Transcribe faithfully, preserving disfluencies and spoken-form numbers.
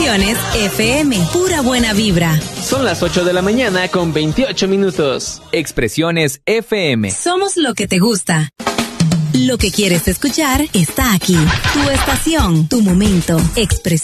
Expresiones F M, pura buena vibra. Son las ocho de la mañana con veintiocho minutos. Expresiones F M. Somos lo que te gusta. Lo que quieres escuchar está aquí. Tu estación, tu momento. Expresiones.